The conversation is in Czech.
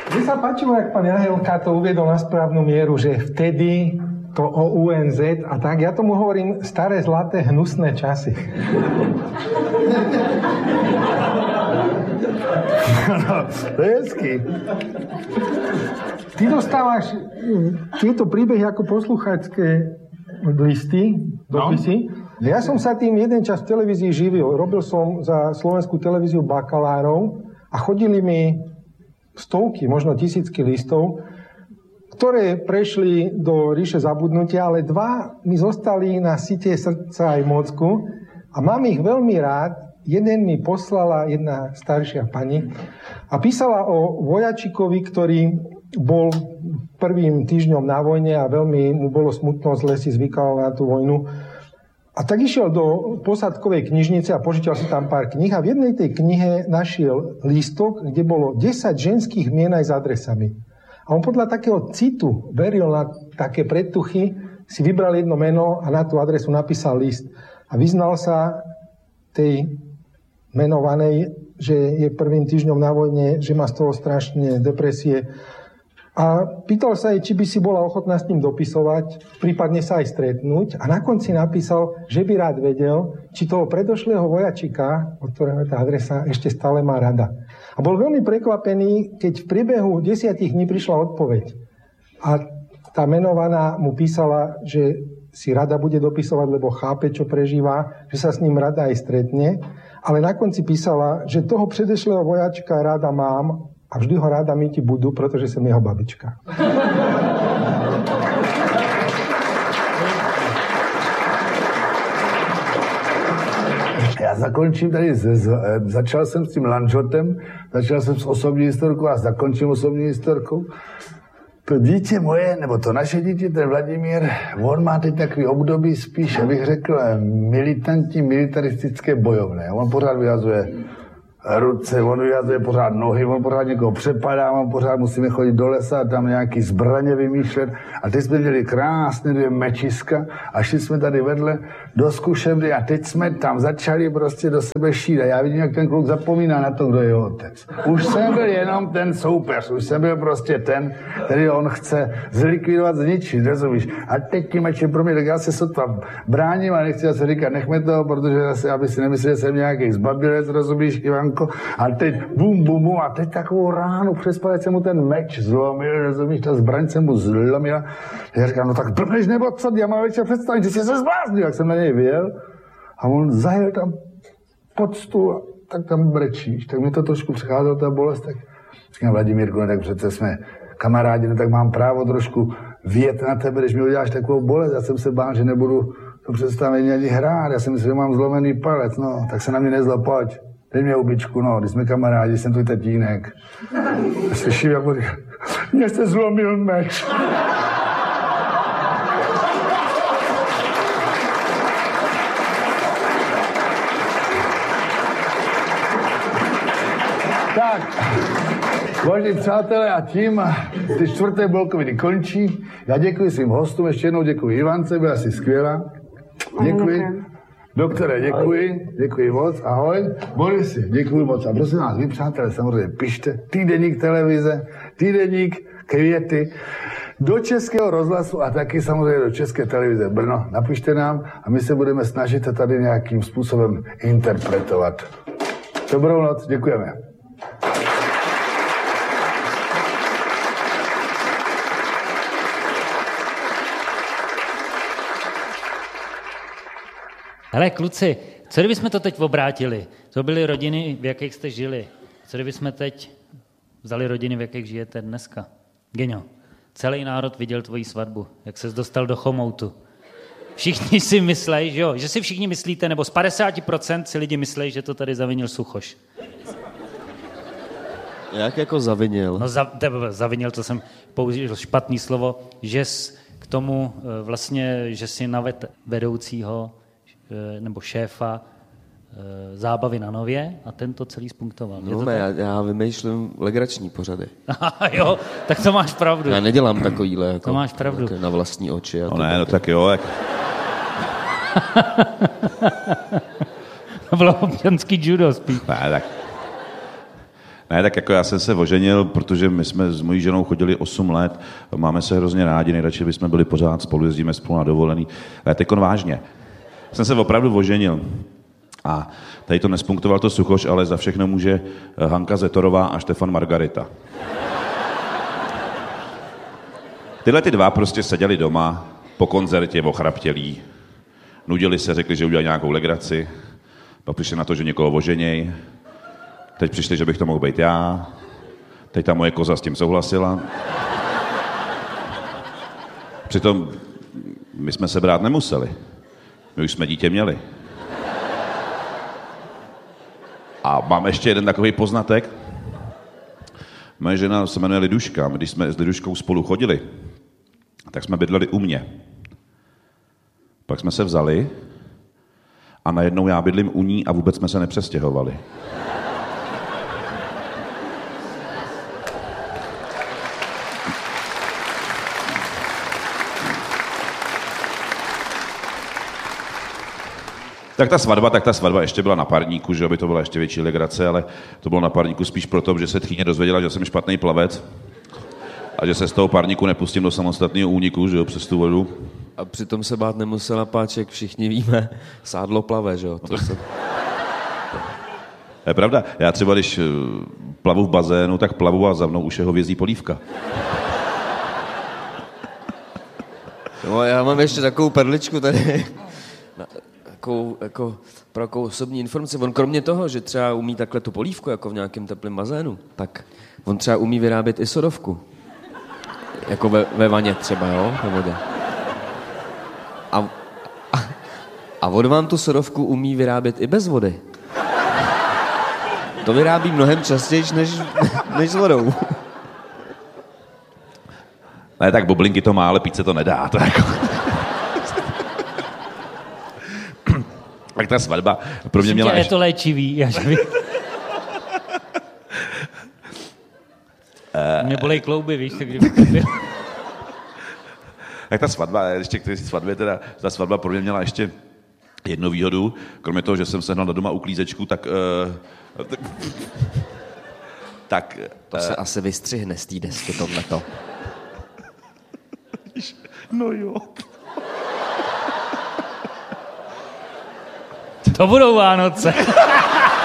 Mne sa páčilo, jak pán Jahelka to uviedol na správnu mieru, že vtedy to o UNZ a tak, ja tomu hovorím staré, zlaté, hnusné časy. No, to je hezky. Ty dostávaš tieto príbehy ako poslucháčské listy, dopisy. No. Ja som sa tým jeden čas v televízii živil. Robil som za slovenskú televíziu bakalárov a chodili mi stovky, možno tisícky listov, ktoré prešli do ríše zabudnutia, ale dva mi zostali na site srdca aj mozgu a mám ich veľmi rád. Jeden mi poslala jedna staršia pani a písala o vojačikovi, ktorý bol prvým týždňom na vojne a veľmi mu bolo smutno, zle si zvykal na tú vojnu. A tak išiel do posádkovej knižnice a požičal si tam pár kníh a v jednej tej knihe našiel lístok, kde bolo 10 ženských mien aj s adresami. A on podľa takého citu veril na také predtuchy, si vybral jedno meno a na tú adresu napísal list. A vyznal sa tej menovanej, že je prvým týždňom na vojne, že má z toho strašne depresie. A pýtal sa jej, či by si bola ochotná s ním dopisovať, prípadne sa aj stretnúť. A na konci napísal, že by rád vedel, či toho predošlého vojačika, od ktorého je tá adresa, ešte stále má rada. A bol veľmi prekvapený, keď v priebehu 10 dní prišla odpoveď. A tá menovaná mu písala, že si rada bude dopisovať, lebo chápe, čo prežíva, že sa s ním rada aj stretne. Ale na konci písala, že toho predešlého vojačka rada mám a vždy ho ráda myti budú, pretože som jeho babička. Já zakončím tady, začal jsem s tím lanžotem, začal jsem s osobní historkou a zakončím osobní historkou. To dítě moje, nebo to naše dítě, ten Vladimír, on má teď takový období spíš, abych řekl, militantní, militaristické bojovné. On pořád vyhazuje ruce, on vyhazuje pořád nohy, on pořád někoho přepadá, on pořád musíme chodit do lesa a tam nějaký zbraně vymýšlet. A teď jsme měli krásné 2 mečiska a šli jsme tady vedle do zkušebny a teď jsme tam začali prostě do sebe šít. A já vidím, jak ten kluk zapomíná na to, kdo je jeho otec. Už jsem byl jenom ten soupeř, už jsem byl prostě ten, který on chce zlikvidovat, zničit, rozumíš? A teď tím meče pro mě, tak já se sotva bráním a nechci se říkat, nechme toho, protože zase, aby si nemysleli, že jsem nějaký zbabilec, rozumíš, Ivanko? A teď bum, bum, bum, a teď takovou ránu přes palec se mu ten meč zlomil, rozumíš, ta zbraň se mu zlomila. Já říkám, no tak blbneš nebo co, já mám večer představit, že jsi se zbláznil, jak jsem na něj vyjel. A on zajel tam pod stůl a tak tam brečíš. Tak mi to trošku přecházela ta bolest, tak říkám, Vladimírku, no tak přece jsme kamarádi, no tak mám právo trošku vyjet na tebe, když mi uděláš takovou bolest. Já jsem se bál, že nebudu to představení ani hrát, já jsem myslel, že mám zlomený palec, no, tak se na mě nezlob, pojď. Dej mě ubičku, no, když jsme kamarádi, jsem tvůj tatínek. Slyším, jak bude, mě jste zlomil meč. Tak, vážení přátelé, a tím ty 4. bolkoviny končí. Já děkuji svým hostům, ještě jednou děkuji Ivance, byla jsi skvělá. Děkuji. Doktore, děkuji moc, ahoj. Borisi, děkuji moc. A prosím vás, vy přátelé, samozřejmě pište týdeník televize, týdeník Květy, do Českého rozhlasu a taky samozřejmě do České televize Brno. Napište nám a my se budeme snažit to tady nějakým způsobem interpretovat. Dobrou noc, děkujeme. Hele, kluci, co kdybychom to teď obrátili? To byly rodiny, v jakých jste žili. Co kdybychom teď vzali rodiny, v jakých žijete dneska? Geňo, celý národ viděl tvoji svatbu, jak ses dostal do chomoutu. Všichni si myslej, že si všichni myslíte, nebo z 50% si lidi myslej, že to tady zavinil Suchoš. Jak jako zavinil? No zavinil, to jsem použil špatný slovo, že k tomu vlastně, že si navedl vedoucího nebo šéfa zábavy na Nově a ten to celý spunktoval. No, já vymýšlím legrační pořady. Jo, tak to máš pravdu. Já nedělám takovýhle jako to máš pravdu. Na vlastní oči. No ne, no tak jo. To bylo občanský judo spíš. Ne, tak. Ne, tak jako já jsem se oženil, protože my jsme s mojí ženou chodili 8 let, máme se hrozně rádi, nejradši bychom byli pořád spolu, jezdíme spolu na dovolený. Ale teď vážně. Jsem se opravdu oženil. A tady to nespunktoval to Suchoš, ale za všechno může Hanka Zetorová a Štefan Margarita. Tyhle ty dva prostě seděli doma, po koncertě ochraptělí, nudili se, řekli, že udělají nějakou legraci, pak přišli na to, že někoho oženěj, teď přišli, že bych to mohl být já, teď ta moje koza s tím souhlasila. Přitom my jsme se brát nemuseli, my už jsme dítě měli. A mám ještě jeden takový poznatek. Moje žena se jmenuje Liduška. Když jsme s Liduškou spolu chodili, tak jsme bydleli u mě. Pak jsme se vzali a najednou já bydlím u ní a vůbec jsme se nepřestěhovali. Tak ta svatba ještě byla na párníku, že aby to byla ještě větší legrace, ale to bylo na párníku spíš proto, že se tchýně dozvěděla, že jsem špatný plavec a že se z toho párníku nepustím do samostatného úniku, že jo, přes tu vodu. A přitom se bát nemusela, páček, všichni víme, sádlo plave, že jo. To je pravda, já třeba když plavu v bazénu, tak plavu a za mnou už je hovězí polívka. No, já mám ještě takovou perličku tady. Jako pro jakou osobní informaci. On kromě toho, že třeba umí takhle tu polívku, jako v nějakém teplém bazénu, tak on třeba umí vyrábět i sodovku. Jako ve vaně třeba, jo, ve vodě. A on vám tu sodovku umí vyrábět i bez vody. To vyrábí mnohem častěji, než s vodou. Ne, tak bublinky to má, ale pít se to nedá. To jako... Tak ta svatba pro mě měla... Je to léčivý, mě bolej klouby, víš, tak kdyby to byl. Tak ta svatba, ještě k té svatbě teda, ta svatba pro mě měla ještě jednu výhodu, kromě toho, že jsem sehnal na doma uklízečku, tak... To se asi vystřihne z té desky, tohleto. No jo. To budou Vánoce.